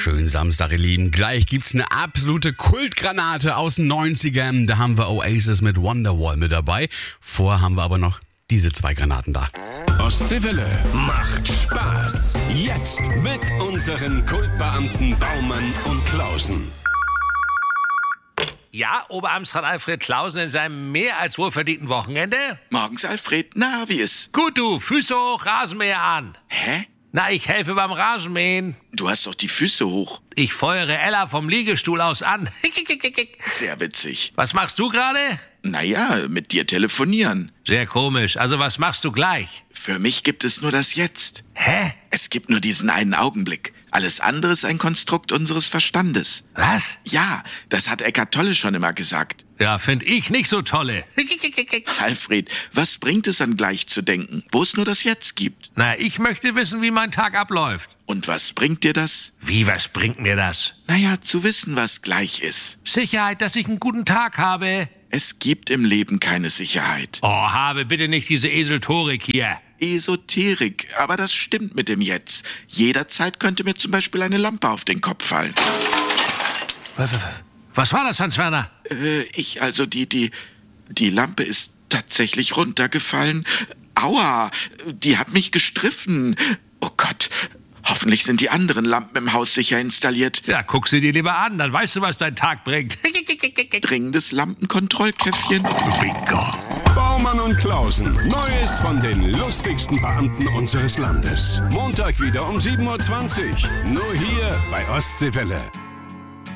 Schönen Samstag, ihr Lieben. Gleich gibt's eine absolute Kultgranate aus den 90ern. Da haben wir Oasis mit Wonderwall mit dabei. Vorher haben wir aber noch diese zwei Granaten da. Ostseewelle macht Spaß. Jetzt mit unseren Kultbeamten Baumann und Klausen. Ja, Oberamtsrat Alfred Klausen in seinem mehr als wohlverdienten Wochenende? Morgens, Alfred. Na, wie ist? Gut, du, Füße hoch, Rasenmäher an. Hä? Na, ich helfe beim Rasenmähen. Du hast doch die Füße hoch. Ich feuere Ella vom Liegestuhl aus an. Sehr witzig. Was machst du gerade? Naja, mit dir telefonieren. Sehr komisch. Also was machst du gleich? Für mich gibt es nur das Jetzt. Hä? Es gibt nur diesen einen Augenblick. Alles andere ist ein Konstrukt unseres Verstandes. Was? Ja, das hat Eckhart Tolle schon immer gesagt. Ja, find ich nicht so tolle. Alfred, was bringt es an gleich zu denken, wo es nur das Jetzt gibt? Na, ich möchte wissen, wie mein Tag abläuft. Und was bringt dir das? Wie, was bringt mir das? Naja, zu wissen, was gleich ist. Sicherheit, dass ich einen guten Tag habe. Es gibt im Leben keine Sicherheit. Oh, habe bitte nicht diese Eseltorik hier. Esoterik, aber das stimmt mit dem Jetzt. Jederzeit könnte mir zum Beispiel eine Lampe auf den Kopf fallen. Was war das, Hans-Werner? Die Lampe ist tatsächlich runtergefallen. Aua, die hat mich gestriffen. Oh Gott, hoffentlich sind die anderen Lampen im Haus sicher installiert. Ja, guck sie dir lieber an, dann weißt du, was dein Tag bringt. Dringendes Lampenkontrollkäffchen. Bingo. Baumann und Klausen. Neues von den lustigsten Beamten unseres Landes. Montag wieder um 7:20 Uhr. Nur hier bei Ostseewelle.